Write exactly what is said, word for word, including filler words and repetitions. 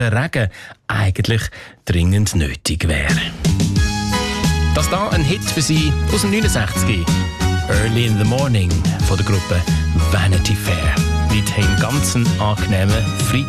der Regen eigentlich dringend nötig wäre. Das da ein Hit für Sie aus dem neunundsechziger. Early in the Morning von der Gruppe Vanity Fair. Weiterhin ganz einen angenehmen Freitag.